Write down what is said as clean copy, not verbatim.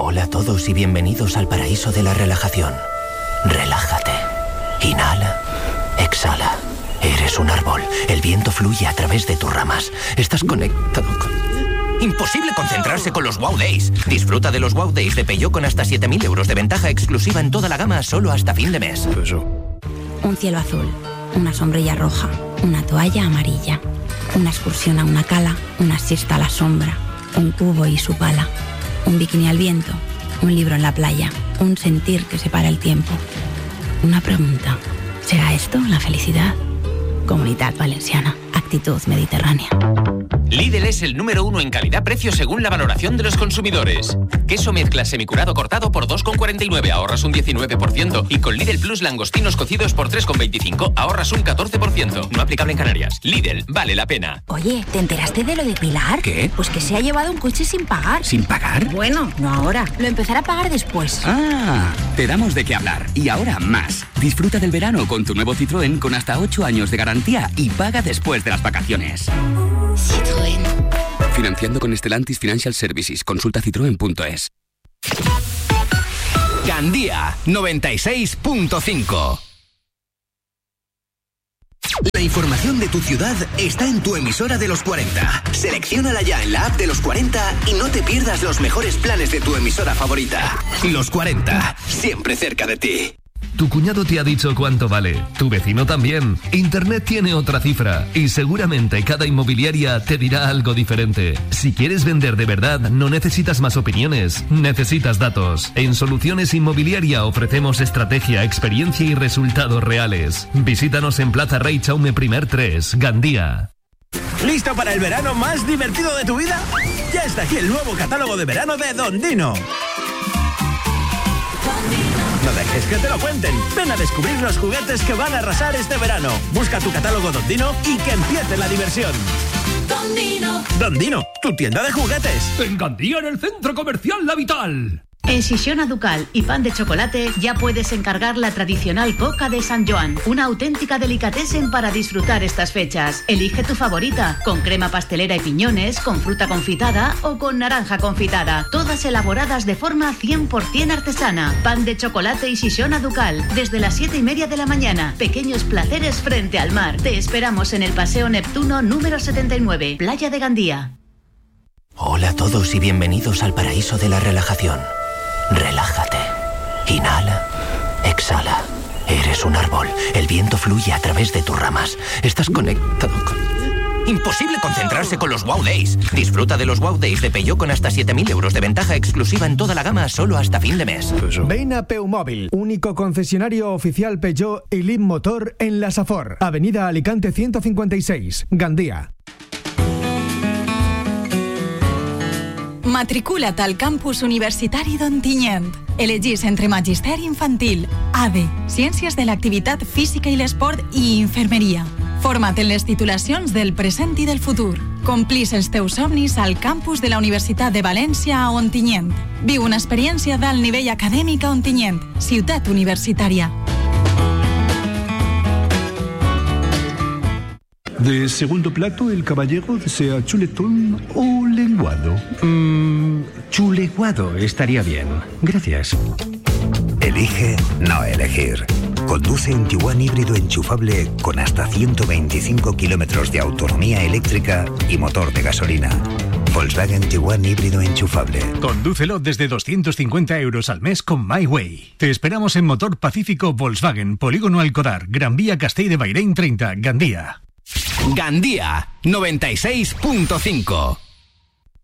Hola a todos y bienvenidos al paraíso de la relajación. Relájate. Inhala. Exhala. Eres un árbol. El viento fluye a través de tus ramas. Estás conectado con... Imposible concentrarse con los Wow Days. Disfruta de los Wow Days de Peugeot con hasta 7.000 euros de ventaja exclusiva en toda la gama solo hasta fin de mes. Un cielo azul, una sombrilla roja, una toalla amarilla, una excursión a una cala, una siesta a la sombra, un cubo y su pala, un bikini al viento, un libro en la playa, un sentir que separa el tiempo. Una pregunta, ¿será esto la felicidad? Comunidad Valenciana, actitud mediterránea. Lidl es el número 1 en calidad-precio según la valoración de los consumidores. Queso mezcla semicurado cortado por 2,49, ahorras un 19%. Y con Lidl Plus langostinos cocidos por 3,25, ahorras un 14%. No aplicable en Canarias. Lidl, vale la pena. Oye, ¿te enteraste de lo de Pilar? ¿Qué? Pues que se ha llevado un coche sin pagar. ¿Sin pagar? Bueno, no ahora. Lo empezará a pagar después. Ah, te damos de qué hablar. Y ahora más. Disfruta del verano con tu nuevo Citroën con hasta 8 años de garantía y paga después de las vacaciones. Citroën. Financiando con Stellantis Financial Services. Consulta citroen.es. Gandía 96.5. La información de tu ciudad está en tu emisora de los 40. Selecciónala ya en la app de los 40 y no te pierdas los mejores planes de tu emisora favorita. Los 40, siempre cerca de ti. Tu cuñado te ha dicho cuánto vale, tu vecino también. Internet tiene otra cifra y seguramente cada inmobiliaria te dirá algo diferente. Si quieres vender de verdad, no necesitas más opiniones, necesitas datos. En Soluciones Inmobiliaria ofrecemos estrategia, experiencia y resultados reales. Visítanos en Plaza Rey Chaume I 3, Gandía. ¿Listo para el verano más divertido de tu vida? Ya está aquí el nuevo catálogo de verano de Don Dino. No dejes que te lo cuenten. Ven a descubrir los juguetes que van a arrasar este verano. Busca tu catálogo Don Dino y que empiece la diversión. Don Dino. Don Dino, tu tienda de juguetes. En Gandía, en el Centro Comercial La Vital. En Xixona Ducal y Pan de Chocolate ya puedes encargar la tradicional coca de San Joan, una auténtica delicatessen para disfrutar estas fechas. Elige tu favorita, con crema pastelera y piñones, con fruta confitada o con naranja confitada, todas elaboradas de forma 100% artesana. Pan de Chocolate y Xixona Ducal, desde las 7:30 de la mañana. Pequeños placeres frente al mar. Te esperamos en el Paseo Neptuno número 79, Playa de Gandía. Hola a todos y bienvenidos al paraíso de la relajación. Relájate. Inhala. Exhala. Eres un árbol. El viento fluye a través de tus ramas. Estás conectado con... Imposible concentrarse con los Wow Days. Disfruta de los Wow Days de Peugeot con hasta 7.000 euros de ventaja exclusiva en toda la gama solo hasta fin de mes. Ven a Peumóvil, único concesionario oficial Peugeot y Leapmotor en la Safor. Avenida Alicante 156, Gandía. Matricula't al campus universitari d'Ontinyent. Elegís entre magisteri infantil, ADE, ciències de l'activitat física i l'esport i infermeria. Forma't en les titulacions del present i del futur. Complís els teus somnis al campus de la Universitat de València a Ontinyent. Viu una experiència d'alt nivell acadèmic a Ontinyent, ciutat universitària. De segundo plato, el caballero desea chuletón o lenguado. Chuleguado estaría bien. Gracias. Elige no elegir. Conduce un Tiguan híbrido enchufable con hasta 125 kilómetros de autonomía eléctrica y motor de gasolina. Volkswagen Tiguan híbrido enchufable. Condúcelo desde 250 euros al mes con MyWay. Te esperamos en Motor Pacífico Volkswagen, Polígono Alcodar, Gran Vía Castell de Bairén 30, Gandía. Gandía 96.5.